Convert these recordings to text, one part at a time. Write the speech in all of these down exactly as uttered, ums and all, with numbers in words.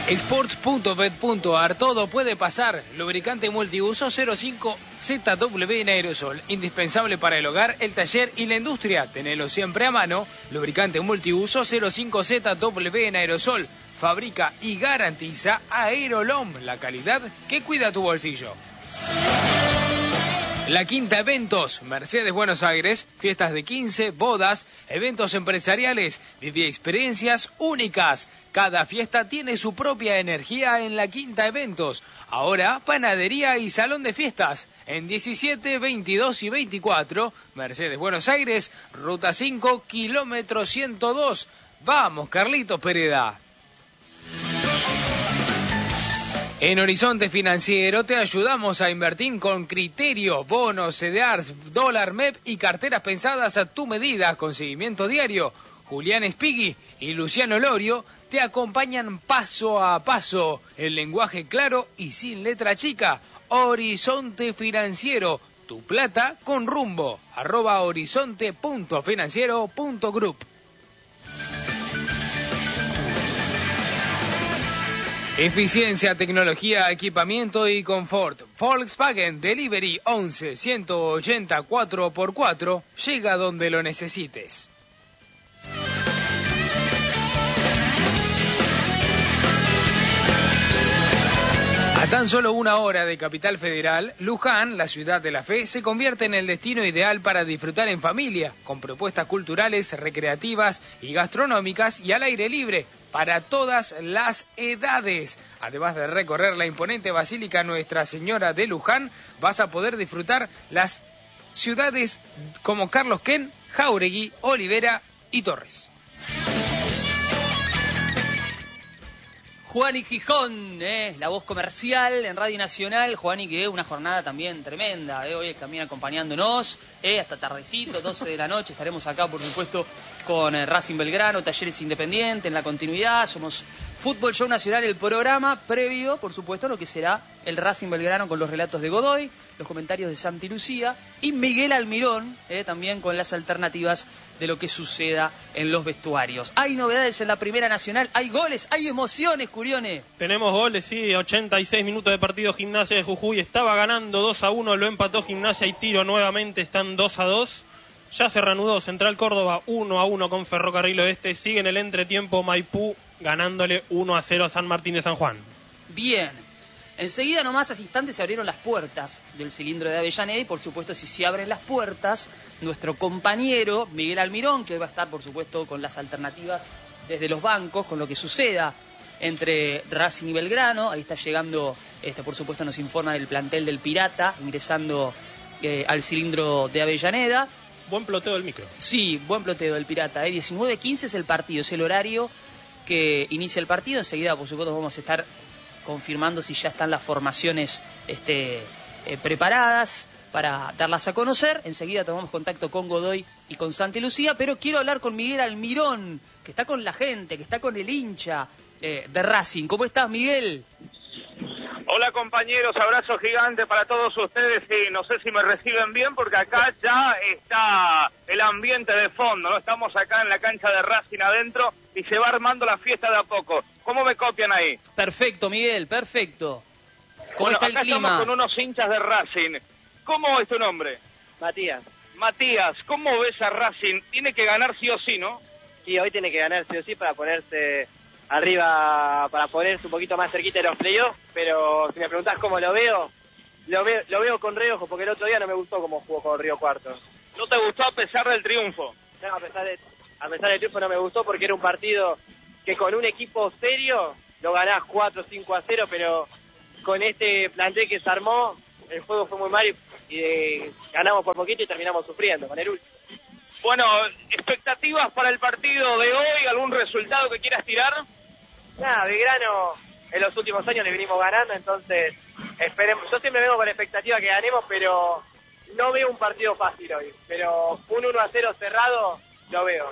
Sports punto bet punto a r, todo puede pasar. Lubricante multiuso cero cinco Z W en aerosol, indispensable para el hogar, el taller y la industria. Tenelo siempre a mano. Lubricante multiuso cero cinco Z W en aerosol. Fabrica y garantiza Aerolom, la calidad que cuida tu bolsillo. La Quinta Eventos, Mercedes Buenos Aires, fiestas de quince, bodas, eventos empresariales, viví experiencias únicas. Cada fiesta tiene su propia energía en La Quinta Eventos. Ahora, panadería y salón de fiestas en diecisiete, veintidós y veinticuatro, Mercedes Buenos Aires, ruta cinco, kilómetro ciento dos. Vamos, Carlitos Pereda. En Horizonte Financiero te ayudamos a invertir con criterio, bonos, C D Rs, dólar, M E P y carteras pensadas a tu medida con seguimiento diario. Julián Espigui y Luciano Lorio te acompañan paso a paso en lenguaje claro y sin letra chica. Horizonte Financiero, tu plata con rumbo. Arroba horizonte punto financiero punto group. Eficiencia, tecnología, equipamiento y confort. Volkswagen Delivery once, ciento ochenta, cuatro por cuatro. Llega donde lo necesites. A tan solo una hora de Capital Federal, Luján, la ciudad de la fe, se convierte en el destino ideal para disfrutar en familia, con propuestas culturales, recreativas y gastronómicas y al aire libre, para todas las edades. Además de recorrer la imponente Basílica Nuestra Señora de Luján, vas a poder disfrutar las ciudades como Carlos Ken, Jáuregui, Olivera y Torres. Juani Gijón, eh, la voz comercial en Radio Nacional. Juani, que una jornada también tremenda, eh, hoy también acompañándonos, eh, hasta tardecito, doce de la noche, estaremos acá por supuesto con eh, Racing Belgrano, Talleres Independiente, en la continuidad. Somos Fútbol Show Nacional, el programa previo, por supuesto, a lo que será el Racing Belgrano con los relatos de Godoy, los comentarios de Santi Lucía y Miguel Almirón, eh, también con las alternativas de lo que suceda en los vestuarios. Hay novedades en la Primera Nacional, hay goles, hay emociones, Curione. Tenemos goles, sí, ochenta y seis minutos de partido. Gimnasia de Jujuy estaba ganando dos a uno, lo empató Gimnasia y Tiro nuevamente, están dos a dos. Ya se reanudó Central Córdoba uno a uno con Ferrocarril Oeste, sigue en el entretiempo Maipú ganándole uno a cero a San Martín de San Juan. Bien. Enseguida, nomás, hace instantes, se abrieron las puertas del cilindro de Avellaneda y, por supuesto, si se abren las puertas, nuestro compañero Miguel Almirón, que hoy va a estar, por supuesto, con las alternativas desde los bancos, con lo que suceda entre Racing y Belgrano. Ahí está llegando, este, por supuesto, nos informan el plantel del Pirata, ingresando eh, al cilindro de Avellaneda. Buen ploteo del micro. Sí, buen ploteo del Pirata. ¿eh? diecinueve quince es el partido, es el horario que inicia el partido. Enseguida, por supuesto, vamos a estar confirmando si ya están las formaciones este, eh, preparadas para darlas a conocer. Enseguida tomamos contacto con Godoy y con Santi Lucía, pero quiero hablar con Miguel Almirón, que está con la gente, que está con el hincha eh, de Racing. ¿Cómo estás, Miguel? Hola, compañeros, abrazo gigante para todos ustedes. Sí, no sé si me reciben bien porque acá ya está el ambiente de fondo, ¿no? Estamos acá en la cancha de Racing adentro y se va armando la fiesta de a poco. ¿Cómo me copian ahí? Perfecto, Miguel, perfecto. ¿Cómo bueno, está el acá clima? Estamos con unos hinchas de Racing. ¿Cómo es tu nombre? Matías. Matías, ¿cómo ves a Racing? Tiene que ganar sí o sí, ¿no? Sí, hoy tiene que ganar sí o sí para ponerse arriba, para ponerse un poquito más cerquita de los playoffs, pero si me preguntás cómo lo veo, lo veo, lo veo con reojo, porque el otro día no me gustó cómo jugó con Río Cuarto. ¿No te gustó a pesar del triunfo? No, a pesar, de, a pesar del triunfo no me gustó porque era un partido que con un equipo serio lo ganás cuatro o cinco a cero, pero con este plantel que se armó, el juego fue muy mal y, y eh, ganamos por poquito y terminamos sufriendo con el último. Bueno, expectativas para el partido de hoy, ¿algún resultado que quieras tirar? Nada, Belgrano en los últimos años le venimos ganando, entonces esperemos. Yo siempre vengo con la expectativa que ganemos, pero no veo un partido fácil hoy. Pero un uno a cero cerrado lo veo.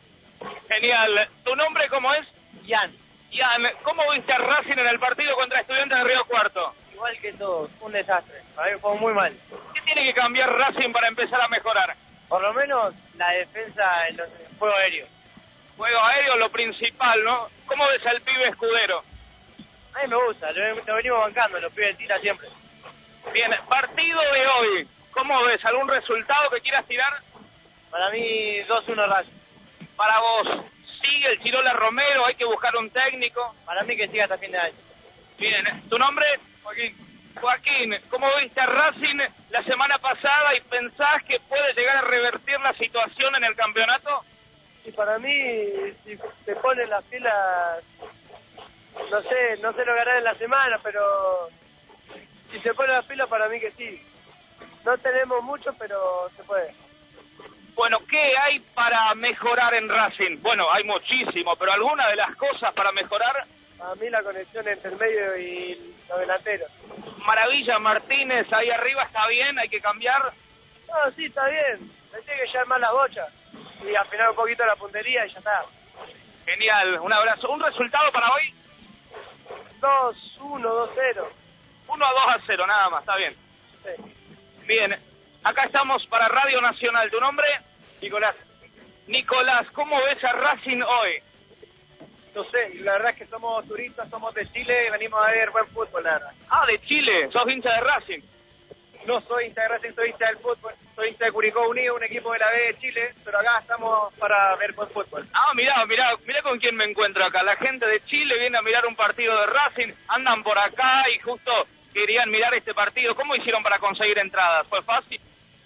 Genial. ¿Tu nombre cómo es? Ian. Ian, ¿cómo viste a Racing en el partido contra Estudiantes de Río Cuarto? Igual que todos, un desastre. A mí fue muy mal. ¿Qué tiene que cambiar Racing para empezar a mejorar? Por lo menos la defensa en los en juego aéreo. Juego aéreo, lo principal, ¿no? ¿Cómo ves al pibe Escudero? A mí me gusta, lo, lo venimos bancando, los pibes tira siempre. Bien, partido de hoy, ¿cómo ves? ¿Algún resultado que quieras tirar? Para mí dos uno Racing. Para vos, ¿sigue el Chirola Romero? ¿Hay que buscar un técnico? Para mí que siga hasta fin de año. Bien, ¿tu nombre? Joaquín. Joaquín, ¿cómo viste a Racing la semana pasada y pensás que puede llegar a revertir la situación en el campeonato? Y para mí, si se ponen las pilas, no sé, no sé lo que harán en la semana, pero si se ponen las pilas, para mí que sí. No tenemos mucho, pero se puede. Bueno, ¿qué hay para mejorar en Racing? Bueno, hay muchísimo, pero alguna de las cosas para mejorar. A mí la conexión entre el medio y los delanteros. Maravilla Martínez, ahí arriba está bien, hay que cambiar. No, sí, está bien. Me tiene que llevar más la bocha y afinar un poquito la puntería y ya está. Genial, un abrazo. ¿Un resultado para hoy? dos uno, dos cero. uno a dos a cero, nada más, está bien. Sí. Bien, acá estamos para Radio Nacional. ¿Tu nombre? Nicolás. Nicolás, ¿cómo ves a Racing hoy? No sé, la verdad es que somos turistas, somos de Chile y venimos a ver buen fútbol, la verdad. Ah, de Chile, sos hincha de Racing. No soy hincha de Racing, soy hincha del fútbol, soy hincha de Curicó Unido, un equipo de la B de Chile, pero acá estamos para ver buen fútbol. Ah, mirá, mirá, mirá con quién me encuentro acá. La gente de Chile viene a mirar un partido de Racing, andan por acá y justo querían mirar este partido. ¿Cómo hicieron para conseguir entradas? ¿Fue fácil?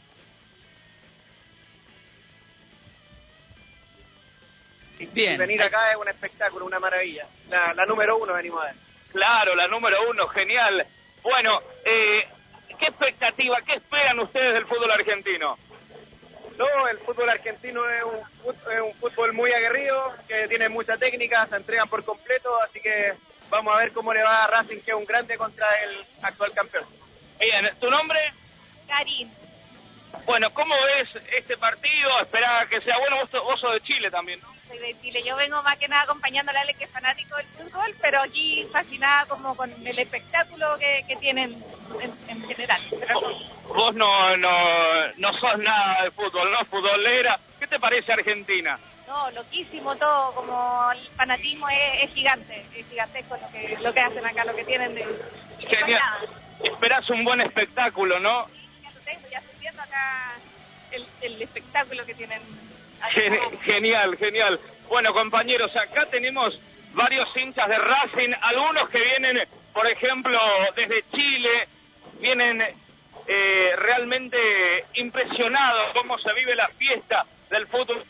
Bien. Y venir acá es un espectáculo, una maravilla. La, la número uno venimos a ver. Claro, la número uno, genial. Bueno, eh, ¿qué expectativa, qué esperan ustedes del fútbol argentino? No, el fútbol argentino es un, es un fútbol muy aguerrido, que tiene mucha técnica, se entregan por completo, así que vamos a ver cómo le va a Racing, que es un grande contra el actual campeón. Bien, ¿tu nombre? Karin. Bueno, ¿cómo ves este partido? Esperá que sea bueno, vos, vos sos de Chile también, ¿no? Soy de Chile. Yo vengo más que nada acompañando a Ale, que es fanático del fútbol, pero aquí fascinada como con el espectáculo que, que tienen en, en general. Pero Vos, vos no, no, no sos nada de fútbol, ¿no? Futbolera. ¿Qué te parece Argentina? no, loquísimo todo, como el fanatismo es, es gigante, es gigantesco lo que, lo que hacen acá, lo que tienen de... Genial. Esperás un buen espectáculo, ¿no? Ya lo tengo, ya estoy viendo acá el, el espectáculo que tienen. Gen genial, genial. Bueno, compañeros, acá tenemos varios hinchas de Racing, algunos que vienen, por ejemplo, desde Chile, vienen eh, realmente impresionados cómo se vive la fiesta del fútbol.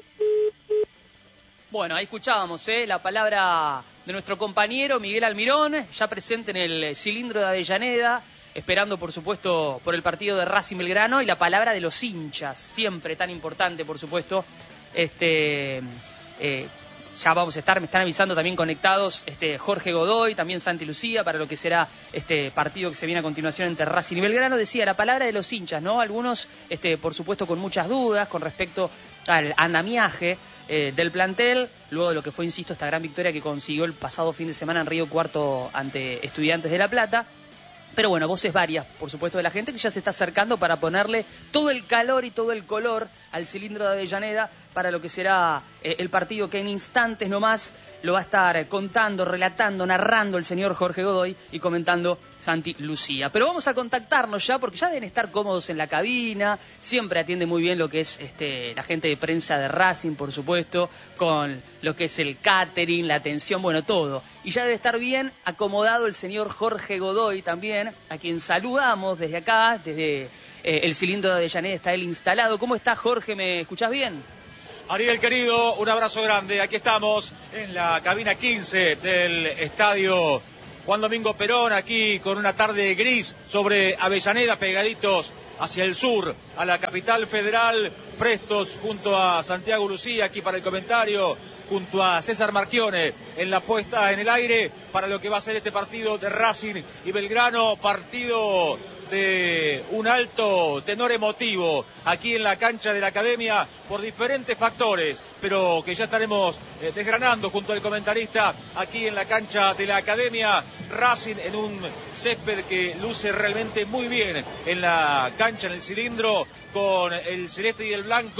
Bueno, ahí escuchábamos ¿eh? la palabra de nuestro compañero Miguel Almirón, ya presente en el cilindro de Avellaneda, esperando, por supuesto, por el partido de Racing Belgrano, y la palabra de los hinchas, siempre tan importante, por supuesto. Este, eh, ya vamos a estar, me están avisando también conectados este, Jorge Godoy, también Santi Lucía, para lo que será este partido que se viene a continuación entre Racing y Belgrano. Decía la palabra de los hinchas, ¿no? Algunos, este, por supuesto, con muchas dudas con respecto al andamiaje eh, del plantel, luego de lo que fue, insisto, esta gran victoria que consiguió el pasado fin de semana en Río Cuarto ante Estudiantes de La Plata. Pero bueno, voces varias, por supuesto, de la gente que ya se está acercando para ponerle todo el calor y todo el color al cilindro de Avellaneda para lo que será eh, el partido que en instantes nomás lo va a estar contando, relatando, narrando el señor Jorge Godoy y comentando Santi Lucía. Pero vamos a contactarnos ya porque ya deben estar cómodos en la cabina, siempre atiende muy bien lo que es este, la gente de prensa de Racing, por supuesto, con lo que es el catering, la atención, bueno, todo. Y ya debe estar bien acomodado el señor Jorge Godoy también, a quien saludamos desde acá, desde eh, el cilindro de Avellaneda está él instalado. ¿Cómo está, Jorge? ¿Me escuchás bien? Ariel, querido, un abrazo grande. Aquí estamos en la cabina quince del estadio Juan Domingo Perón, aquí con una tarde gris sobre Avellaneda, pegaditos hacia el sur, a la capital federal, prestos junto a Santiago Lucía, aquí para el comentario, junto a César Marchione en la puesta en el aire para lo que va a ser este partido de Racing y Belgrano, partido de un alto tenor emotivo aquí en la cancha de la Academia por diferentes factores, pero que ya estaremos eh, desgranando junto al comentarista aquí en la cancha de la Academia. Racing en un césped que luce realmente muy bien en la cancha, en el cilindro, con el celeste y el blanco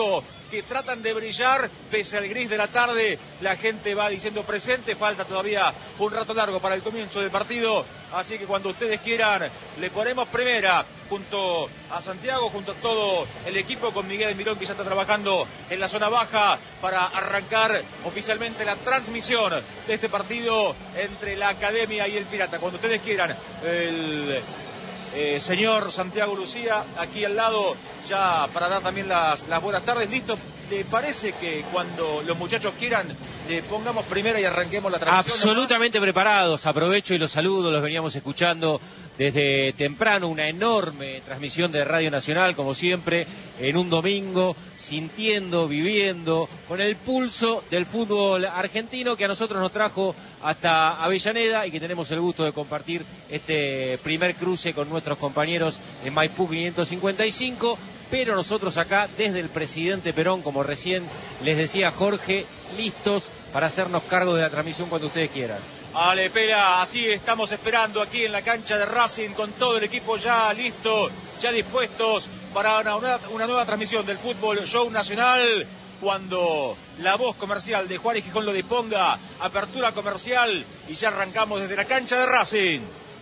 que tratan de brillar pese al gris de la tarde. La gente va diciendo presente, falta todavía un rato largo para el comienzo del partido, así que cuando ustedes quieran le ponemos primera junto a Santiago, junto a todo el equipo, con Miguel Mirón, que ya está trabajando en la zona baja para arrancar oficialmente la transmisión de este partido entre la Academia y el Pirata. Cuando ustedes quieran, el eh, señor Santiago Lucía aquí al lado, ya para dar también las, las buenas tardes. ¿Listo? ¿Le parece que cuando los muchachos quieran le pongamos primera y arranquemos la transmisión? Absolutamente preparados, aprovecho y los saludo, los veníamos escuchando desde temprano, una enorme transmisión de Radio Nacional, como siempre, en un domingo, sintiendo, viviendo, con el pulso del fútbol argentino que a nosotros nos trajo hasta Avellaneda y que tenemos el gusto de compartir este primer cruce con nuestros compañeros en Maipú quinientos cincuenta y cinco, pero nosotros acá desde el Presidente Perón, como recién les decía Jorge, listos para hacernos cargo de la transmisión cuando ustedes quieran. Ale, Pela, así estamos esperando aquí en la cancha de Racing con todo el equipo ya listo, ya dispuestos para una, una, una nueva transmisión del Fútbol Show Nacional. Cuando la voz comercial de Juárez Gijón lo disponga, apertura comercial y ya arrancamos desde la cancha de Racing.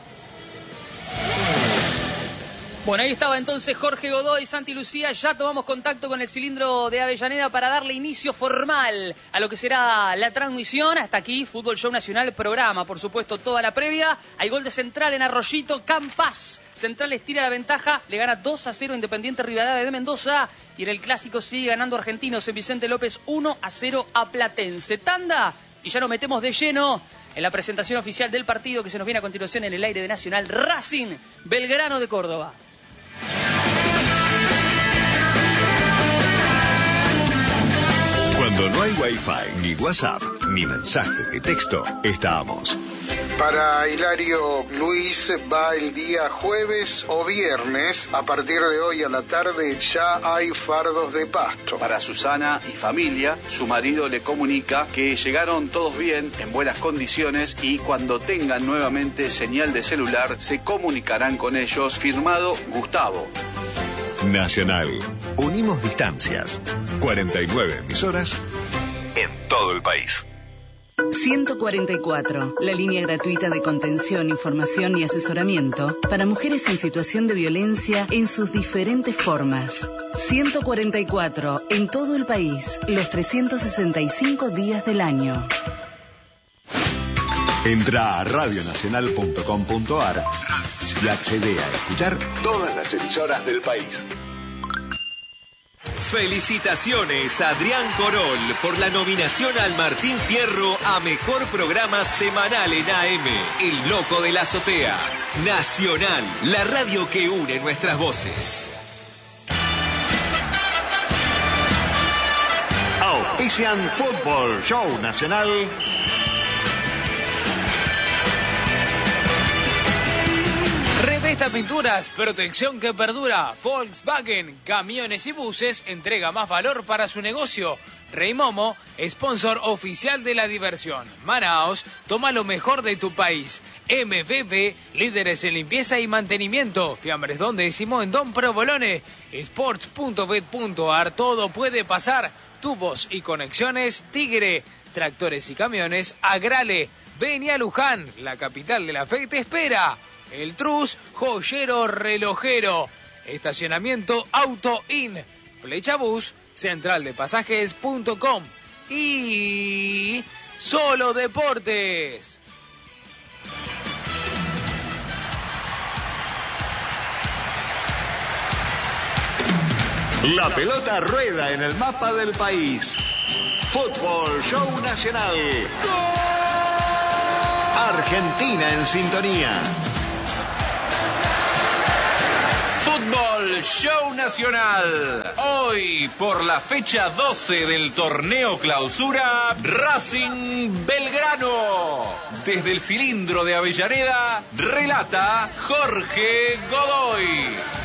Bueno, ahí estaba entonces Jorge Godoy, Santi Lucía. Ya tomamos contacto con el cilindro de Avellaneda para darle inicio formal a lo que será la transmisión. Hasta aquí, Fútbol Show Nacional, programa, por supuesto, toda la previa. Hay gol de Central en Arroyito, Campas. Central estira la ventaja, le gana dos a cero Independiente Rivadavia de Mendoza. Y en el clásico sigue ganando Argentinos en Vicente López uno a cero a Platense. Tanda, y ya nos metemos de lleno en la presentación oficial del partido que se nos viene a continuación en el aire de Nacional. Racing, Belgrano de Córdoba. Cuando no hay Wi-Fi, ni WhatsApp, ni mensajes de texto, estamos. Para Hilario Luis va el día jueves o viernes. A partir de hoy a la tarde ya hay fardos de pasto. Para Susana y familia, su marido le comunica que llegaron todos bien, en buenas condiciones, y cuando tengan nuevamente señal de celular se comunicarán con ellos. Firmado Gustavo. Nacional. Unimos distancias. cuarenta y nueve emisoras en todo el país. ciento cuarenta y cuatro, la línea gratuita de contención, información y asesoramiento para mujeres en situación de violencia en sus diferentes formas. ciento cuarenta y cuatro, en todo el país, los trescientos sesenta y cinco días del año. Entra a radio nacional punto com punto a r y accede a escuchar todas las emisoras del país. Felicitaciones a Adrián Corol por la nominación al Martín Fierro a Mejor Programa Semanal en A M. El Loco de la Azotea. Nacional, la radio que une nuestras voces. Auspician Fútbol Show Nacional. Revesta Pinturas, protección que perdura. Volkswagen, camiones y buses, entrega más valor para su negocio. Rey Momo, sponsor oficial de la diversión. Manaos, toma lo mejor de tu país. M V B, líderes en limpieza y mantenimiento. Fiambres Don Décimo en Don Provolone. Sports punto bet punto a r, todo puede pasar. Tubos y conexiones Tigre. Tractores y camiones Agrale. Ven a Luján, la capital de la fe te espera. El Trus, joyero relojero. Estacionamiento Auto In. Flecha Bus, central de pasajes punto com. Y Solo Deportes. La pelota rueda en el mapa del país. Fútbol Show Nacional. Argentina en sintonía. Fútbol Show Nacional. Hoy, por la fecha doce del torneo Clausura, Racing Belgrano. Desde el cilindro de Avellaneda, relata Jorge Godoy.